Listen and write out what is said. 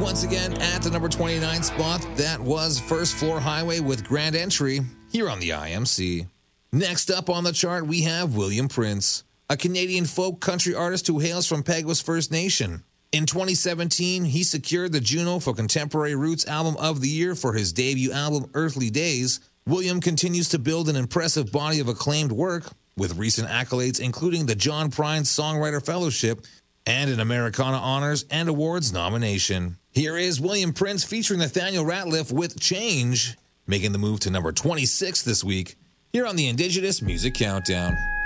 Once again, at the number 29 spot, that was First Floor Highway with Grand Entry here on the IMC. Next up on the chart, we have William Prince, a Canadian folk country artist who hails from Peguis First Nation. In 2017, he secured the Juno for Contemporary Roots Album of the Year for his debut album, Earthly Days. William continues to build an impressive body of acclaimed work, with recent accolades including the John Prine Songwriter Fellowship and an Americana Honors and Awards nomination. Here is William Prince featuring Nathaniel Rateliff with Change, making the move to number 26 this week, here on the Indigenous Music Countdown.